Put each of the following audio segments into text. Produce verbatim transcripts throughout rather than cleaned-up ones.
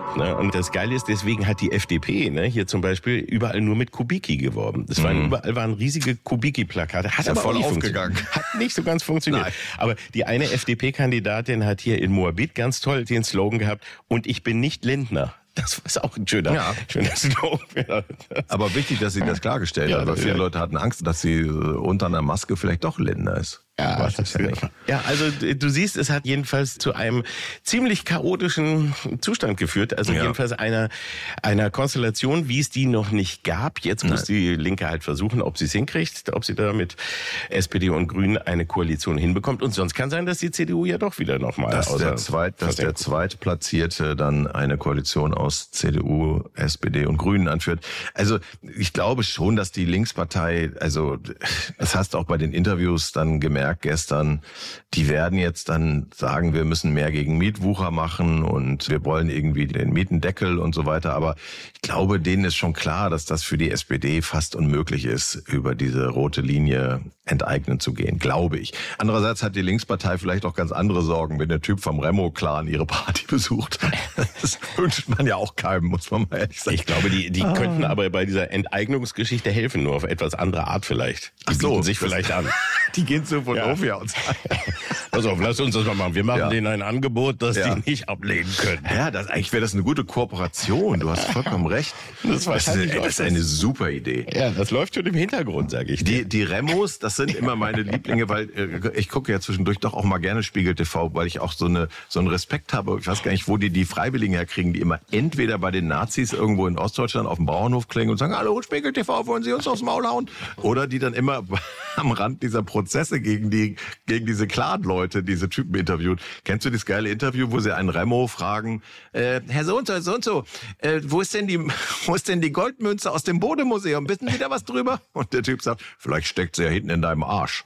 Ne? Und das Geile ist, deswegen hat die F D P ne, hier zum Beispiel überall nur mit Kubicki geworben. Das waren, mhm. Überall waren riesige Kubicki-Plakate. Hat ja aber voll auch nicht aufgegangen. Hat nicht so ganz funktioniert. Nein. Aber die eine F D P-Kandidatin hat hier in Moabit ganz toll den Slogan gehabt, und ich bin nicht Lindner. Das ist auch ein schöner, ja. schöner Slogan. Aber wichtig, dass sie das klargestellt ja, hat, weil viele ja. Leute hatten Angst, dass sie unter einer Maske vielleicht doch Lindner ist. Ja, das das ja, nicht. ja, also du siehst, es hat jedenfalls zu einem ziemlich chaotischen Zustand geführt. Also ja. jedenfalls einer einer Konstellation, wie es die noch nicht gab. Jetzt muss Nein. die Linke halt versuchen, ob sie es hinkriegt, ob sie da mit S P D und Grünen eine Koalition hinbekommt. Und sonst kann sein, dass die C D U ja doch wieder nochmal dass der zweit, dass der Zweitplatzierte dann eine Koalition aus C D U, S P D und Grünen anführt. Also ich glaube schon, dass die Linkspartei, also das hast du auch bei den Interviews dann gemerkt, gestern, die werden jetzt dann sagen, wir müssen mehr gegen Mietwucher machen und wir wollen irgendwie den Mietendeckel und so weiter. Aber ich glaube, denen ist schon klar, dass das für die S P D fast unmöglich ist, über diese rote Linie enteignen zu gehen, glaube ich. Andererseits hat die Linkspartei vielleicht auch ganz andere Sorgen, wenn der Typ vom Remo-Clan ihre Party besucht. Das wünscht man ja auch keinem, muss man mal ehrlich sagen. Ich glaube, die, die ah. könnten aber bei dieser Enteignungsgeschichte helfen, nur auf etwas andere Art vielleicht. Die Ach so, bieten sich vielleicht an. Die gehen zu von ja. Ofia und sagen. Pass auf, lass uns das mal machen. Wir machen ja. denen ein Angebot, das ja. die nicht ablehnen können. Ja, das, eigentlich wäre das eine gute Kooperation. Du hast vollkommen recht. Das, das, ist, eine, das ist eine super Idee. Ja, das läuft schon im Hintergrund, sage ich Die, dir. die Remos, das sind immer meine Lieblinge, weil äh, ich gucke ja zwischendurch doch auch mal gerne Spiegel T V, weil ich auch so eine so einen Respekt habe. Ich weiß gar nicht, wo die die Freiwilligen herkriegen, die immer entweder bei den Nazis irgendwo in Ostdeutschland auf dem Bauernhof klingen und sagen, hallo Spiegel T V, wollen Sie uns aufs Maul hauen? Oder die dann immer am Rand dieser Prozesse gegen die gegen diese Clan-Leute, diese Typen interviewt. Kennst du das geile Interview, wo sie einen Remo fragen, äh, Herr so und so, so und so, äh, wo ist denn die wo ist denn die Goldmünze aus dem Bode-Museum? Wissen Sie da was drüber? Und der Typ sagt, vielleicht steckt sie ja hinten in deinem Arsch.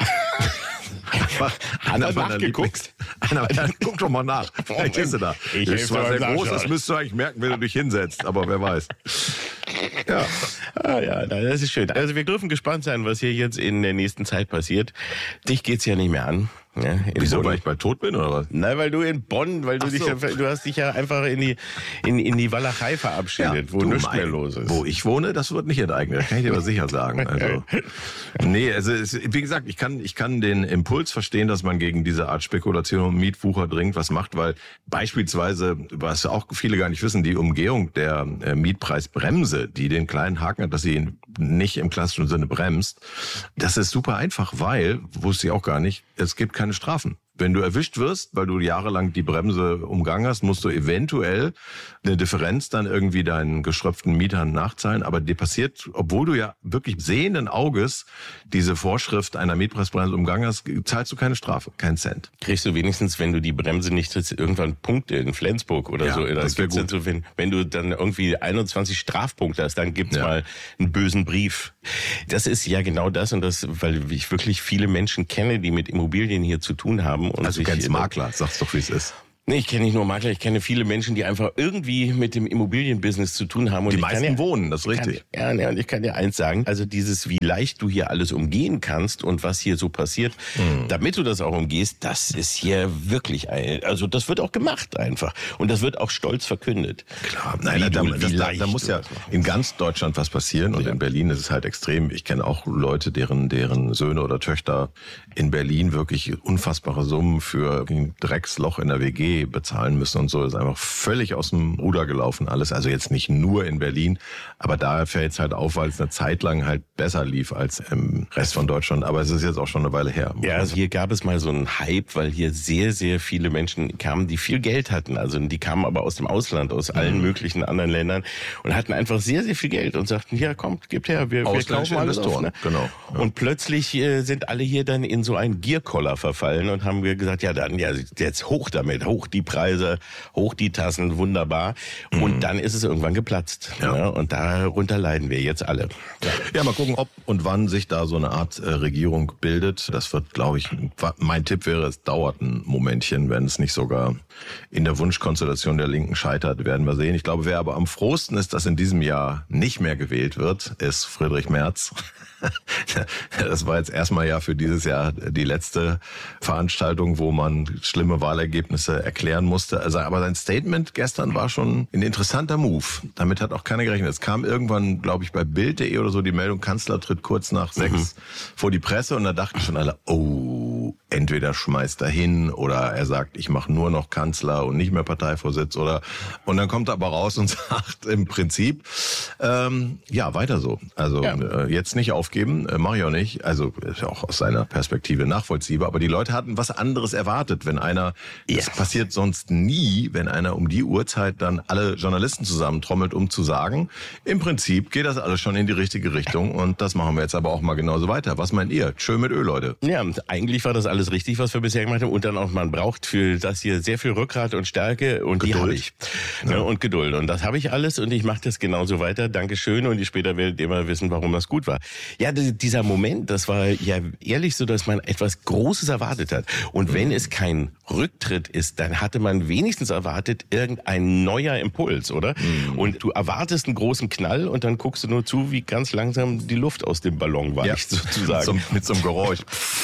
Einer meiner Lieblings. Einer, guck doch mal nach. Vielleicht ist sie da. Ich das ist zwar sehr groß, das müsstest du eigentlich merken, wenn du dich hinsetzt, aber wer weiß. Ja. Ah, ja, das ist schön. Also wir dürfen gespannt sein, was hier jetzt in der nächsten Zeit passiert. Dich geht's ja nicht mehr an. Ja, wieso, Bonn. weil ich bald tot bin, oder was? Nein, weil du in Bonn, weil du Ach dich so. ja, du hast dich ja einfach in die, in, in die Walachei verabschiedet, ja, wo nichts mehr los ist. Wo ich wohne, das wird nicht enteignet, das kann ich dir aber sicher sagen. Also, nee, also, es, wie gesagt, ich kann, ich kann den Impuls verstehen, dass man gegen diese Art Spekulation und Mietwucher dringend was macht, weil beispielsweise, was auch viele gar nicht wissen, die Umgehung der äh, Mietpreisbremse, die den kleinen Haken hat, dass sie nicht im klassischen Sinne bremst, das ist super einfach, weil, wusste ich auch gar nicht, es gibt keine Strafen. Wenn du erwischt wirst, weil du jahrelang die Bremse umgangen hast, musst du eventuell eine Differenz dann irgendwie deinen geschröpften Mietern nachzahlen. Aber dir passiert, obwohl du ja wirklich sehenden Auges diese Vorschrift einer Mietpreisbremse umgangen hast, zahlst du keine Strafe, keinen Cent. Kriegst du wenigstens, wenn du die Bremse nicht jetzt irgendwann Punkte in Flensburg oder ja, so. Oder das wäre gut. So, wenn, wenn du dann irgendwie einundzwanzig Strafpunkte hast, dann gibt's ja. mal einen bösen Brief. Das ist ja genau das und das, weil ich wirklich viele Menschen kenne, die mit Immobilien hier zu tun haben. Und also du kennst Makler, sag's doch, wie es ist. Nee, ich kenne nicht nur Makler, ich kenne viele Menschen, die einfach irgendwie mit dem Immobilienbusiness zu tun haben. Und die ich meisten kann ja, wohnen, das ist richtig. Kann, ja, und ich kann dir eins sagen, also dieses, wie leicht du hier alles umgehen kannst und was hier so passiert, hm. damit du das auch umgehst, das ist hier wirklich, ein, also das wird auch gemacht einfach. Und das wird auch stolz verkündet. Klar, nein, da, du, das, da, da muss ja in ganz Deutschland was passieren und ja. in Berlin ist es halt extrem. Ich kenne auch Leute, deren, deren Söhne oder Töchter in Berlin wirklich unfassbare Summen für ein Drecksloch in der W G bezahlen müssen und so. Das ist einfach völlig aus dem Ruder gelaufen alles. Also jetzt nicht nur in Berlin, aber da fällt es halt auf, weil es eine Zeit lang halt besser lief als im Rest von Deutschland. Aber es ist jetzt auch schon eine Weile her. Ja, also hier gab es mal so einen Hype, weil hier sehr, sehr viele Menschen kamen, die viel Geld hatten. Also die kamen aber aus dem Ausland, aus allen mhm. möglichen anderen Ländern und hatten einfach sehr, sehr viel Geld und sagten, ja, kommt, gebt her, wir, wir kaufen alles auf. Ne? Genau. Ja. Und plötzlich äh, sind alle hier dann in so einen Gierkoller verfallen und haben gesagt, ja, dann ja jetzt hoch damit, hoch die Preise, hoch die Tassen, wunderbar. Mhm. Und dann ist es irgendwann geplatzt. Ja. Ne? Und darunter leiden wir jetzt alle. Ja. ja, mal gucken, ob und wann sich da so eine Art äh, Regierung bildet. Das wird, glaube ich, mein Tipp wäre, es dauert ein Momentchen, wenn es nicht sogar in der Wunschkonstellation der Linken scheitert, werden wir sehen. Ich glaube, wer aber am frohsten ist, dass in diesem Jahr nicht mehr gewählt wird, ist Friedrich Merz. Das war jetzt erstmal ja für dieses Jahr die letzte Veranstaltung, wo man schlimme Wahlergebnisse erklären musste. Also, aber sein Statement gestern war schon ein interessanter Move. Damit hat auch keiner gerechnet. Es kam irgendwann, glaube ich, bei Bild punkt de oder so die Meldung, Kanzler tritt kurz nach sechs mhm. vor die Presse und da dachten schon alle, oh, entweder schmeißt er hin oder er sagt, ich mache nur noch Kanzler und nicht mehr Parteivorsitz oder und dann kommt er aber raus und sagt im Prinzip, ähm, ja, weiter so. Also ja. äh, jetzt nicht aufgeben, äh, mache ich auch nicht. Also ist ja auch aus seiner Perspektive nachvollziehbar, aber die Leute hatten was anderes erwartet, wenn einer, ja. das passiert sonst nie, wenn einer um die Uhrzeit dann alle Journalisten zusammentrommelt, um zu sagen, im Prinzip geht das alles schon in die richtige Richtung und das machen wir jetzt aber auch mal genauso weiter. Was meint ihr? Schön mit Ö, Leute. Ja, eigentlich war das alles richtig, was wir bisher gemacht haben und dann auch, man braucht für das hier sehr viel Rückgrat und Stärke und Geduld. Die habe ich. Ja. Und Geduld und das habe ich alles und ich mache das genauso weiter. Dankeschön und später werdet ihr mal wissen, warum das gut war. Ja, dieser Moment, das war ja ehrlich so, dass man etwas Großes erwartet hat und wenn es kein Rücktritt ist, dann hatte man wenigstens erwartet irgendein neuer Impuls, oder? Mhm. Und du erwartest einen großen Knall und dann guckst du nur zu, wie ganz langsam die Luft aus dem Ballon weicht, ja. sozusagen. Mit so, mit so einem Geräusch.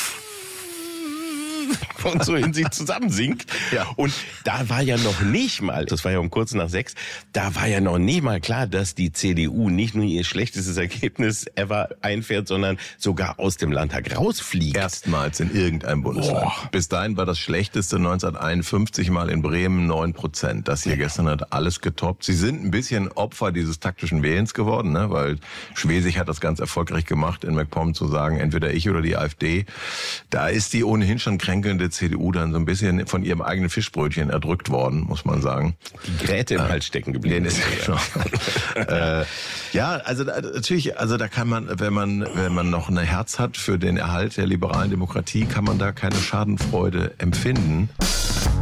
Und so in sich zusammensinkt. Ja. Und da war ja noch nicht mal, das war ja um kurz nach sechs, da war ja noch nicht mal klar, dass die C D U nicht nur ihr schlechtestes Ergebnis ever einfährt, sondern sogar aus dem Landtag rausfliegt. Erstmals in irgendeinem Bundesland. Boah. Bis dahin war das schlechteste neunzehnhunderteinundfünfzig mal in Bremen neun Prozent. Das hier ja. gestern hat alles getoppt. Sie sind ein bisschen Opfer dieses taktischen Wählens geworden, ne? Weil Schwesig hat das ganz erfolgreich gemacht, in MacPom zu sagen, entweder ich oder die AfD. Da ist die ohnehin schon kränkelnde C D U dann so ein bisschen von ihrem eigenen Fischbrötchen erdrückt worden, muss man sagen. Die Gräte im äh, Hals stecken geblieben. Ist äh, ja, also natürlich, also da kann man, wenn man, wenn man noch ein Herz hat für den Erhalt der liberalen Demokratie, kann man da keine Schadenfreude empfinden.